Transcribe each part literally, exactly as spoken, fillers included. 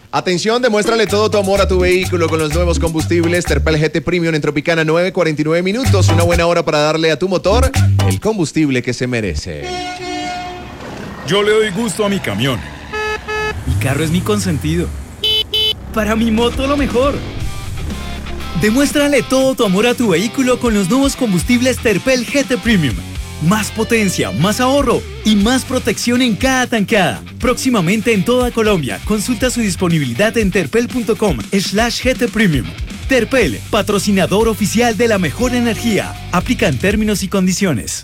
Atención, demuéstrale todo tu amor a tu vehículo con los nuevos combustibles Terpel G T Premium en Tropicana. Nueve cuarenta y nueve minutos, una buena hora para darle a tu motor el combustible que se merece. Yo le doy gusto a mi camión. Mi carro es mi consentido. Para mi moto lo mejor. Demuéstrale todo tu amor a tu vehículo con los nuevos combustibles Terpel G T Premium. Más potencia, más ahorro y más protección en cada tanqueada. Próximamente en toda Colombia. Consulta su disponibilidad en terpel.com slash GT Premium. Terpel, patrocinador oficial de la mejor energía. Aplican términos y condiciones.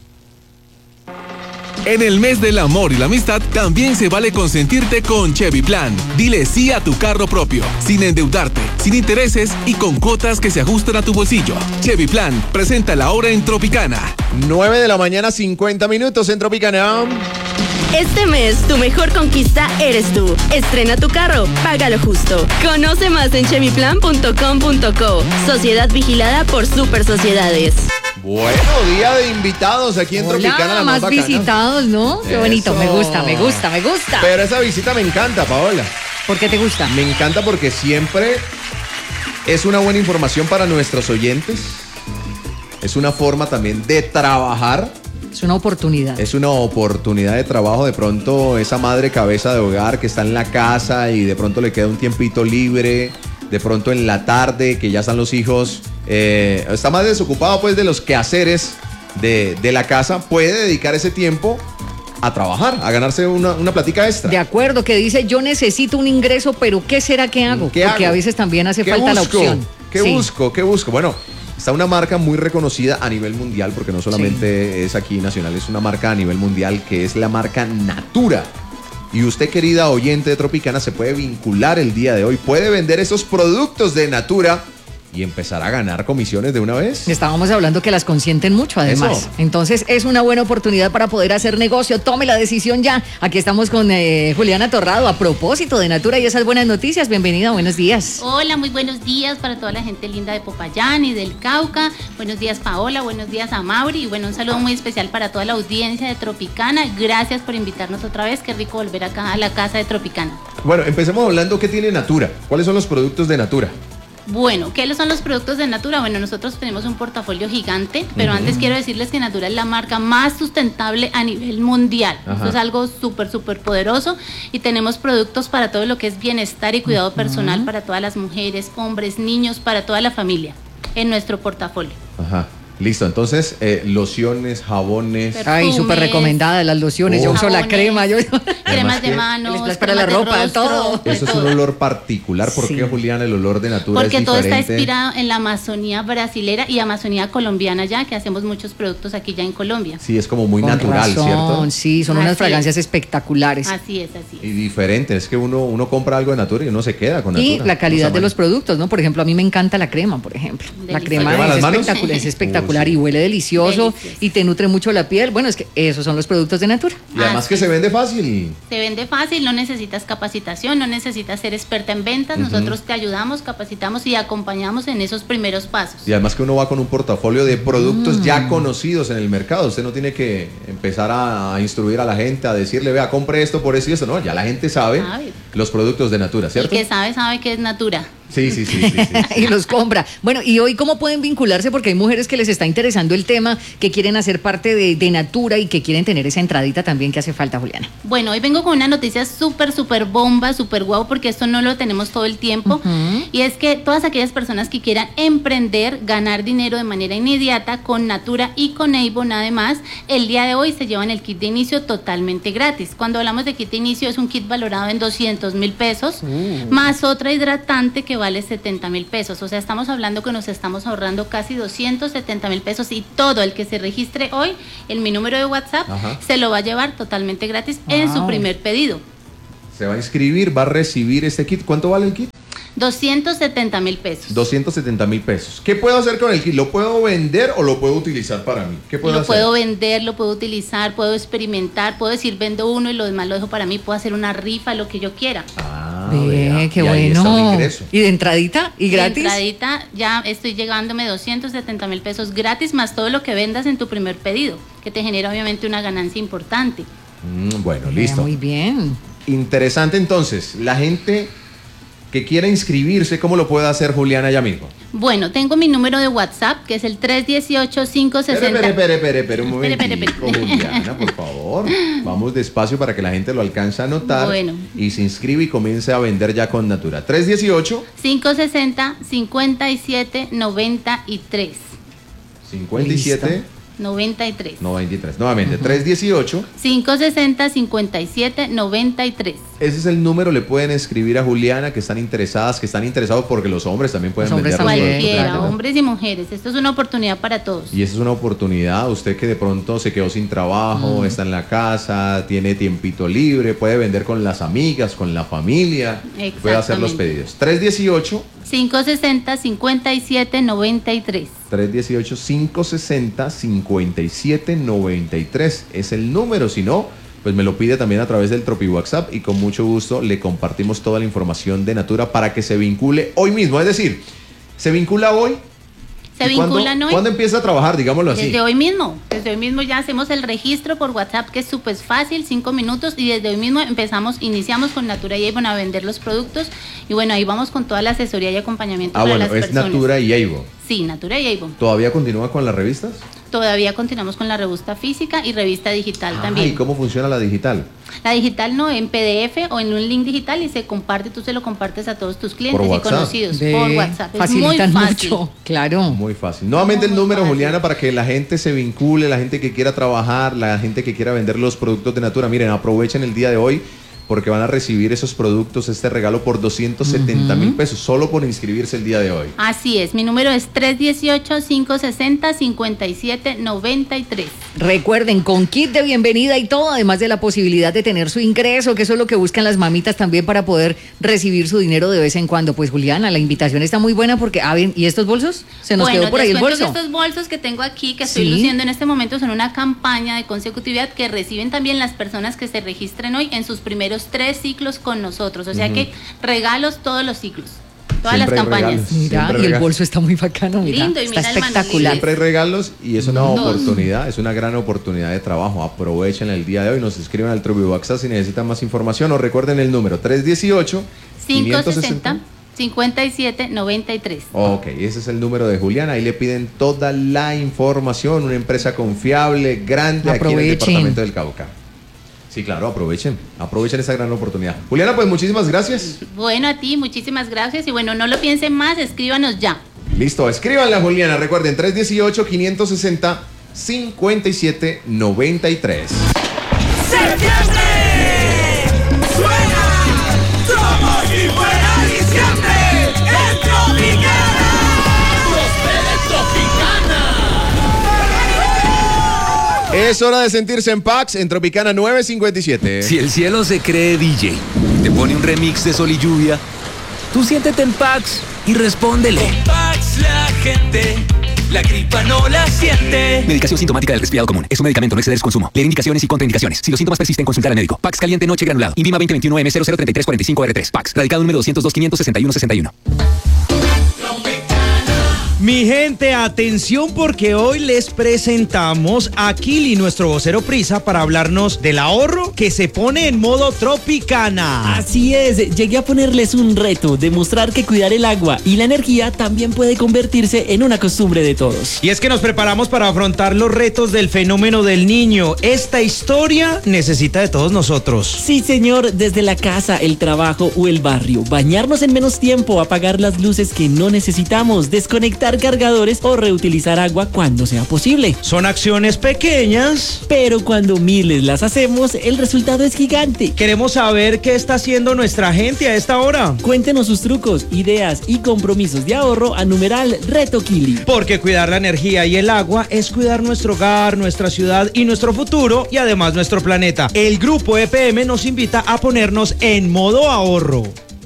En el mes del amor y la amistad, también se vale consentirte con Chevy Plan. Dile sí a tu carro propio, sin endeudarte, sin intereses y con cuotas que se ajustan a tu bolsillo. Chevy Plan, presenta la hora en Tropicana. nueve de la mañana, cincuenta minutos en Tropicana. Este mes, tu mejor conquista eres tú. Estrena tu carro, págalo justo. Conoce más en chevy plan punto com punto co. Sociedad vigilada por Super Sociedades. Bueno, día de invitados aquí en Hola, Tropicana. La más, más visitados, ¿no? Qué bonito, Eso. me gusta, me gusta, me gusta. Pero esa visita me encanta, Paola. ¿Por qué te gusta? Me encanta porque siempre es una buena información para nuestros oyentes. Es una forma también de trabajar. Es una oportunidad. Es una oportunidad de trabajo. De pronto esa madre cabeza de hogar que está en la casa y de pronto le queda un tiempito libre. De pronto en la tarde que ya están los hijos. Eh, está más desocupado pues de los quehaceres de, de la casa. Puede dedicar ese tiempo a trabajar, a ganarse una, una platica extra. De acuerdo, que dice yo necesito un ingreso, pero ¿qué será que hago? ¿Qué Porque hago? a veces también hace ¿Qué falta la busco? opción. ¿Qué Sí. busco? ¿Qué busco? Bueno, está una marca muy reconocida a nivel mundial, porque no solamente sí. es aquí nacional, es una marca a nivel mundial que es la marca Natura. Y usted, querida oyente de Tropicana, se puede vincular el día de hoy, puede vender esos productos de Natura y empezar a ganar comisiones de una vez. Estábamos hablando que las consienten mucho, además. Eso. Entonces, es una buena oportunidad para poder hacer negocio. Tome la decisión ya. Aquí estamos con eh, Juliana Torrado, a propósito de Natura y esas buenas noticias. Bienvenida, buenos días. Hola, muy buenos días para toda la gente linda de Popayán y del Cauca. Buenos días, Paola. Buenos días a Mauri. Y bueno, un saludo muy especial para toda la audiencia de Tropicana. Gracias por invitarnos otra vez. Qué rico volver acá a la casa de Tropicana. Bueno, empecemos hablando qué tiene Natura. ¿Cuáles son los productos de Natura? Bueno, ¿qué son los productos de Natura? Bueno, nosotros tenemos un portafolio gigante, pero uh-huh. antes quiero decirles que Natura es la marca más sustentable a nivel mundial. Ajá. Esto es algo súper, súper poderoso y tenemos productos para todo lo que es bienestar y cuidado uh-huh. personal para todas las mujeres, hombres, niños, para toda la familia en nuestro portafolio. Ajá. Listo, entonces, eh, lociones, jabones. Perfumes, ay, súper recomendada las lociones. Oh. Yo uso jabones, la crema. Yo... Cremas de manos, para la ropa, rostro, todo. Eso es un olor particular. ¿Por sí. qué, Juliana, el olor de Natura Porque es todo diferente? está inspirado en la Amazonía brasilera y Amazonía colombiana ya, que hacemos muchos productos aquí ya en Colombia. Sí, es como muy Con natural, razón, ¿cierto? Sí, son así unas fragancias es. espectaculares. Así es, así es. Y diferente, es que uno, uno compra algo de Natura y uno se queda con Natura. Y la calidad de los productos, ¿no? Por ejemplo, a mí me encanta la crema, por ejemplo. Delicioso. La crema, ¿La crema es, las manos? espectacular, es espectacular uh, sí. y huele delicioso. Delicioso. Y te nutre mucho la piel. Bueno, es que esos son los productos de Natura. Y además ah, que sí. se vende fácil. Se vende fácil, no necesitas capacitación, no necesitas ser experta en ventas. Uh-huh. Nosotros te ayudamos, capacitamos y acompañamos en esos primeros pasos. Y además que uno va con un portafolio de productos mm. ya conocidos en el mercado. Usted no tiene que empezar a instruir a la gente, a decirle, vea, compre esto por eso y eso. No, ya la gente sabe ¿Sabe? los productos de Natura, ¿cierto? El que sabe, sabe que es Natura. Sí, sí, sí, sí, sí, sí. Y los compra. Bueno, ¿y hoy cómo pueden vincularse? Porque hay mujeres que les está interesando el tema, que quieren hacer parte de, de Natura y que quieren tener esa entradita también que hace falta, Juliana. Bueno, hoy vengo con una noticia súper, súper bomba, súper guau, porque esto no lo tenemos todo el tiempo. Uh-huh. Y es que todas aquellas personas que quieran emprender, ganar dinero de manera inmediata con Natura y con Avon, además, el día de hoy se llevan el kit de inicio totalmente gratis. Cuando hablamos de kit de inicio, es un kit valorado en doscientos mil pesos, uh. más otra hidratante que vale setenta mil pesos, o sea, estamos hablando que nos estamos ahorrando casi doscientos setenta mil pesos y todo el que se registre hoy en mi número de WhatsApp Ajá. se lo va a llevar totalmente gratis wow. en su primer pedido. Se va a inscribir, va a recibir este kit. ¿Cuánto vale el kit? doscientos setenta mil pesos. doscientos setenta mil pesos. ¿Qué puedo hacer con el kit? ¿Lo puedo vender o lo puedo utilizar para mí? ¿Qué puedo lo hacer? puedo vender, lo puedo utilizar, puedo experimentar, puedo decir vendo uno y lo demás lo dejo para mí, puedo hacer una rifa, lo que yo quiera. Ah, Ve, qué y bueno. ¿Y de entradita? ¿Y gratis? De entradita ya estoy llegándome doscientos setenta mil pesos gratis, más todo lo que vendas en tu primer pedido, que te genera obviamente una ganancia importante. Mm, bueno, Ve, listo. Muy bien. Interesante entonces, la gente que quiera inscribirse, ¿cómo lo puede hacer Juliana ya mismo? Bueno, tengo mi número de WhatsApp, que es el tres uno ocho, cinco seis cero. Espere, espere, espere, espere, un Espere, momentico, espere, espere. Juliana, por favor. Vamos despacio para que la gente lo alcance a anotar. Bueno. Y se inscribe y comience a vender ya con Natura. tres uno ocho, cinco seis cero, cinco siete nueve tres. cincuenta y siete, noventa y tres. noventa y tres. Nuevamente, tres uno ocho. cinco seis cero, cinco siete nueve tres. Ese es el número, le pueden escribir a Juliana que están interesadas, que están interesados porque los hombres también pueden Los hombres vender los también, productos de Cualquiera, Natura. hombres y mujeres. Esto es una oportunidad para todos. Y esa es una oportunidad, usted que de pronto se quedó sin trabajo, está en la casa, tiene tiempito libre, puede vender con las amigas, con la familia, puede hacer los Exactamente. pedidos. tres uno ocho, cinco seis cero, cinco siete nueve tres. tres uno ocho, cinco seis cero, cinco siete nueve tres es el número, si no, pues me lo pide también a través del Tropi WhatsApp y con mucho gusto le compartimos toda la información de Natura para que se vincule hoy mismo, es decir, se vincula hoy. Se ¿Y cuándo- vinculan hoy. ¿Cuándo empieza a trabajar, digámoslo así? Desde hoy mismo, desde hoy mismo ya hacemos el registro por WhatsApp, que es súper fácil, cinco minutos, y desde hoy mismo empezamos, iniciamos con Natura y Avon a vender los productos, y bueno, ahí vamos con toda la asesoría y acompañamiento Ah, para bueno, las es personas. Natura y Avon. Sí, Natura y Avon. ¿Todavía continúa con las revistas? Todavía continuamos con la revista física y revista digital Ah, también. ¿y cómo funciona la digital? La digital no, en P D F o en un link digital, y se comparte, tú se lo compartes a todos tus clientes Por y WhatsApp. conocidos Ve, por WhatsApp. Es muy facilitan fácil. mucho, claro. Muy fácil. Nuevamente el Muy número, fácil. Juliana, para que la gente se vincule, la gente que quiera trabajar, la gente que quiera vender los productos de Natura. Miren, aprovechen el día de hoy porque van a recibir esos productos, este regalo por doscientos setenta mil pesos, solo por inscribirse el día de hoy. Así es, mi número es tres uno ocho, cinco seis cero, cinco siete nueve tres. Recuerden, con kit de bienvenida y todo, además de la posibilidad de tener su ingreso, que eso es lo que buscan las mamitas también para poder recibir su dinero de vez en cuando. Pues Juliana, la invitación está muy buena porque, ah, bien, ¿y estos bolsos? Se nos Bueno, quedó por ahí les el cuento bolso. que estos bolsos que tengo aquí, que estoy Sí. luciendo en este momento, son una campaña de consecutividad que reciben también las personas que se registren hoy en sus primeros tres ciclos con nosotros. O sea que regalos todos los ciclos, todas Siempre hay las campañas. regalos. Mira, Siempre y el regalos. bolso está muy bacano, mira. Lindo, y está mira el espectacular. manilín. Siempre hay regalos y es una Dos. oportunidad, es una gran oportunidad de trabajo. Aprovechen el día de hoy, nos escriben al Tropi WhatsApp si necesitan más información o recuerden el número tres uno ocho, cinco cinco sesenta, cinco siete nueve tres. Ok, ese es el número de Juliana. Ahí le piden toda la información. Una empresa confiable, grande aquí en el Aprovechen. departamento del Cauca. Sí, claro, aprovechen. Aprovechen esa gran oportunidad. Juliana, pues muchísimas gracias. Bueno, a ti, muchísimas gracias. Y bueno, no lo piensen más, escríbanos ya. Listo, escríbanle a Juliana. Recuerden, tres uno ocho, cinco seis cero, cinco siete nueve tres. ¡Septiembre! ¡Suena! ¡Somos y fuera diciembre! ¡En Tropicana! ¡Los Tropicana! Es hora de sentirse en Pax en Tropicana nueve cincuenta y siete. Si el cielo se cree D J, te pone un remix de sol y lluvia, tú siéntete en Pax y respóndele. Con Pax la gente, la gripa no la siente. Medicación sintomática del resfriado común. Es un medicamento, no exceder su consumo. Leer indicaciones y contraindicaciones. Si los síntomas persisten, consultar al médico. Pax caliente noche granulado. INVIMA veinte veintiuno M cero cero tres tres cuatro cinco R tres. Pax. Radicado número doscientos dos, quinientos sesenta y uno, sesenta y uno. Mi gente, atención porque hoy les presentamos a Kili, nuestro vocero prisa, para hablarnos del ahorro que se pone en modo Tropicana. Así es, llegué a ponerles un reto, demostrar que cuidar el agua y la energía también puede convertirse en una costumbre de todos. Y es que nos preparamos para afrontar los retos del fenómeno del niño. Esta historia necesita de todos nosotros. Sí, señor, desde la casa, el trabajo o el barrio, bañarnos en menos tiempo, apagar las luces que no necesitamos, desconectar cargadores o reutilizar agua cuando sea posible. Son acciones pequeñas, pero cuando miles las hacemos, el resultado es gigante. Queremos saber qué está haciendo nuestra gente a esta hora. Cuéntenos sus trucos, ideas y compromisos de ahorro a numeral Reto Kili. Porque cuidar la energía y el agua es cuidar nuestro hogar, nuestra ciudad y nuestro futuro, y además nuestro planeta. El grupo E P M nos invita a ponernos en modo ahorro.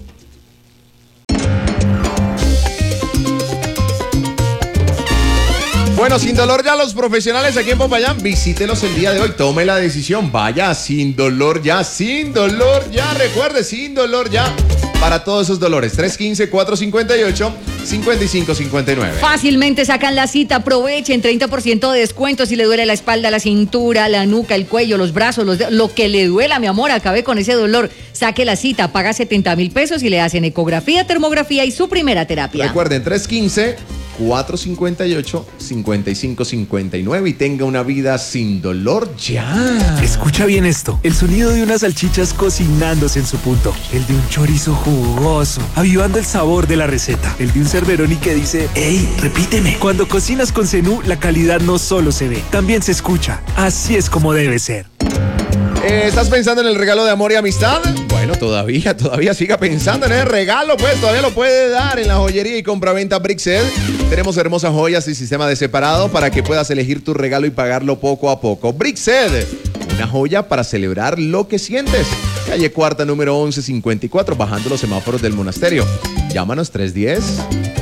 Bueno, sin dolor ya los profesionales aquí en Popayán, visítelos el día de hoy, tome la decisión, vaya sin dolor ya, sin dolor ya, recuerde, sin dolor ya. para todos esos dolores. tres uno cinco, cuatro cinco ocho, cinco cinco cinco nueve. Fácilmente sacan la cita, aprovechen treinta por ciento de descuento si le duele la espalda, la cintura, la nuca, el cuello, los brazos, los dedos, lo que le duela, mi amor, acabe con ese dolor. Saque la cita, paga setenta mil pesos y le hacen ecografía, termografía y su primera terapia. Recuerden, tres uno cinco, cuatro cinco ocho, cinco cinco cinco nueve y tenga una vida sin dolor ya. Escucha bien esto, el sonido de unas salchichas cocinándose en su punto, el de un chorizo jugoso, avivando el sabor de la receta, el de un cerveroni que dice, ¡ey, repíteme! Cuando cocinas con Zenú, la calidad no solo se ve, también se escucha. Así es como debe ser. Eh, ¿Estás pensando en el regalo de amor y amistad? Bueno, todavía, todavía siga pensando en el regalo, pues todavía lo puede dar en la joyería y compraventa Brixel. Tenemos hermosas joyas y sistema de separado para que puedas elegir tu regalo y pagarlo poco a poco. Brixel, una joya para celebrar lo que sientes. Calle Cuarta, número once cincuenta y cuatro, bajando los semáforos del monasterio. Llámanos tres uno cero.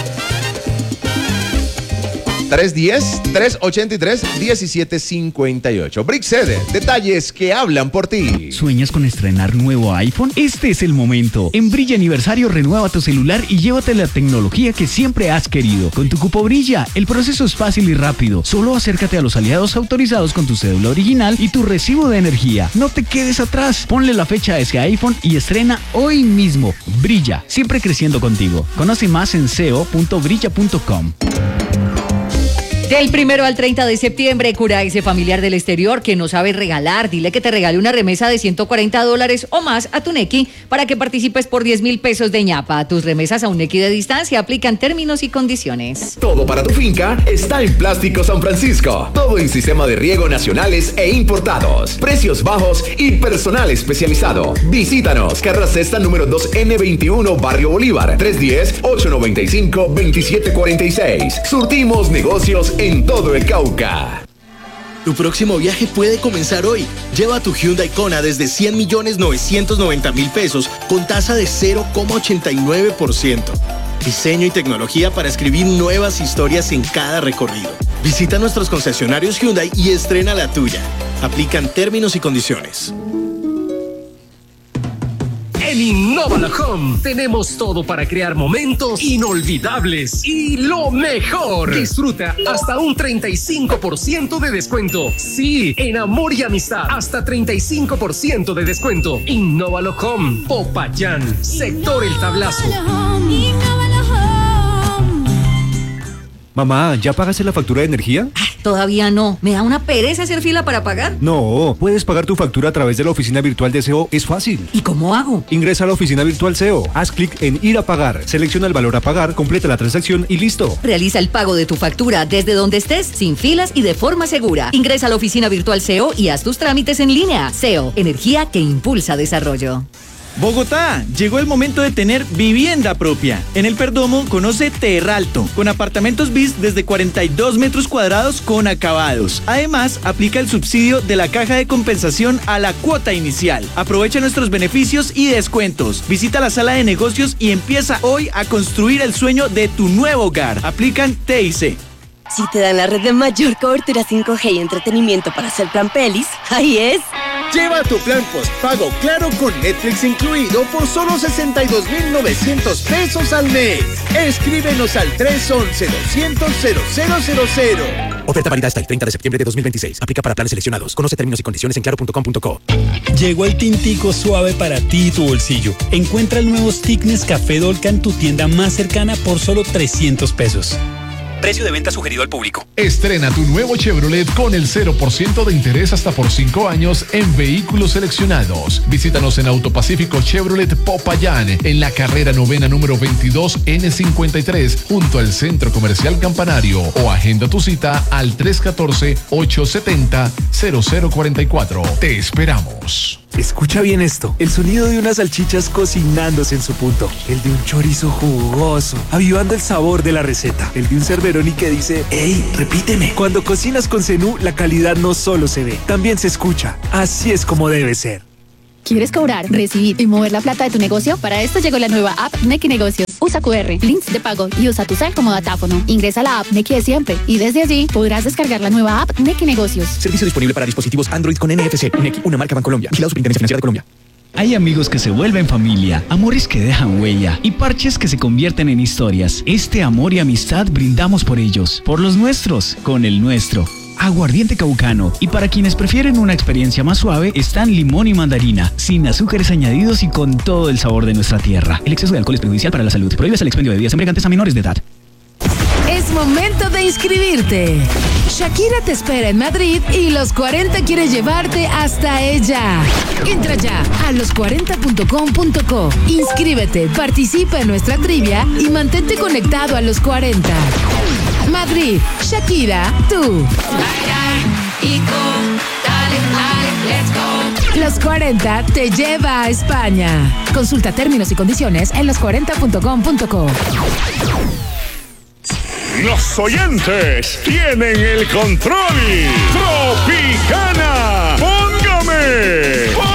tres uno cero, tres ocho tres, uno siete cinco ocho. Brixed, detalles que hablan por ti. ¿Sueñas con estrenar nuevo iPhone? Este es el momento. En Brilla Aniversario renueva tu celular y llévate la tecnología que siempre has querido. Con tu cupo Brilla, el proceso es fácil y rápido. Solo acércate a los aliados autorizados con tu cédula original y tu recibo de energía. No te quedes atrás. Ponle la fecha a ese iPhone y estrena hoy mismo. Brilla, siempre creciendo contigo. Conoce más en seo punto brilla punto com. Del primero al treinta de septiembre, cura a ese familiar del exterior que no sabe regalar. Dile que te regale una remesa de ciento cuarenta dólares o más a tu Nequi para que participes por diez mil pesos de ñapa. Tus remesas a un Nequi de distancia aplican términos y condiciones. Todo para tu finca está en Plástico San Francisco. Todo en sistema de riego nacionales e importados. Precios bajos y personal especializado. Visítanos. Carrera Sexta número dos N veintiuno, Barrio Bolívar. tres uno cero, ocho nueve cinco, dos siete cuatro seis. Surtimos negocios en todo el Cauca. Tu próximo viaje puede comenzar hoy. Lleva tu Hyundai Kona desde cien millones novecientos noventa mil pesos con tasa de cero coma ochenta y nueve por ciento. Diseño y tecnología para escribir nuevas historias en cada recorrido. Visita nuestros concesionarios Hyundai y estrena la tuya. Aplican términos y condiciones. En Innova Home tenemos todo para crear momentos inolvidables y lo mejor. Disfruta hasta un treinta y cinco por ciento de descuento. Sí, en amor y amistad, hasta treinta y cinco por ciento de descuento. Innova Home, Popayán, sector El Tablazo. Mamá, ¿ya pagaste la factura de energía? Ah, todavía no. ¿Me da una pereza hacer fila para pagar? No, puedes pagar tu factura a través de la oficina virtual de S E O. Es fácil. ¿Y cómo hago? Ingresa a la oficina virtual S E O. Haz clic en ir a pagar. Selecciona el valor a pagar, completa la transacción y listo. Realiza el pago de tu factura desde donde estés, sin filas y de forma segura. Ingresa a la oficina virtual S E O y haz tus trámites en línea. S E O, energía que impulsa desarrollo. Bogotá, llegó el momento de tener vivienda propia. En el Perdomo conoce Terralto, con apartamentos bis desde cuarenta y dos metros cuadrados con acabados. Además, aplica el subsidio de la caja de compensación a la cuota inicial. Aprovecha nuestros beneficios y descuentos. Visita la sala de negocios y empieza hoy a construir el sueño de tu nuevo hogar. Aplican T I C. Si te dan la red de mayor cobertura cinco G y entretenimiento para hacer plan pelis, ahí es. Lleva tu plan postpago Claro con Netflix incluido por solo sesenta y dos mil novecientos pesos al mes. Escríbenos al tres uno uno, dos cero cero, cero cero cero. Oferta válida hasta el treinta de septiembre de dos mil veintiséis. Aplica para planes seleccionados. Conoce términos y condiciones en claro punto com punto co. Llegó el tintico suave para ti y tu bolsillo. Encuentra el nuevo stick Nescafé Dolca en tu tienda más cercana por solo trescientos pesos. Precio de venta sugerido al público. Estrena tu nuevo Chevrolet con el cero por ciento de interés hasta por cinco años en vehículos seleccionados. Visítanos en Autopacífico Chevrolet Popayán, en la carrera novena número veintidós N cincuenta y tres, junto al Centro Comercial Campanario, o agenda tu cita al tres uno cuatro, ocho siete cero, cero cero cuatro cuatro. Te esperamos. Escucha bien esto, el sonido de unas salchichas cocinándose en su punto, el de un chorizo jugoso, avivando el sabor de la receta, el de un cerveroni que dice, ¡ey, repíteme! Cuando cocinas con Zenú, la calidad no solo se ve, también se escucha. Así es como debe ser. ¿Quieres cobrar, recibir y mover la plata de tu negocio? Para esto llegó la nueva app Nequi Negocios. Usa Q R, links de pago y usa tu cel como datáfono. Ingresa a la app Nequi de siempre y desde allí podrás descargar la nueva app Nequi Negocios. Servicio disponible para dispositivos Android con N F C. Nequi, una marca Bancolombia. Vigilado Superintendencia Financiera de Colombia. Hay amigos que se vuelven familia, amores que dejan huella y parches que se convierten en historias. Este amor y amistad brindamos por ellos, por los nuestros, con el nuestro. Aguardiente Caucano. Y para quienes prefieren una experiencia más suave, están limón y mandarina, sin azúcares añadidos y con todo el sabor de nuestra tierra. El exceso de alcohol es perjudicial para la salud. Prohíbes el expendio de bebidas embriagantes a menores de edad. Es momento de inscribirte. Shakira te espera en Madrid y Los cuarenta quiere llevarte hasta ella. Entra ya a los cuarenta punto com punto co. Inscríbete, participa en nuestra trivia y mantente conectado a Los cuarenta. Madrid, Shakira, tú. Los cuarenta te lleva a España. Consulta términos y condiciones en los cuarenta punto com punto co. Los oyentes tienen el control. Tropicana, póngame.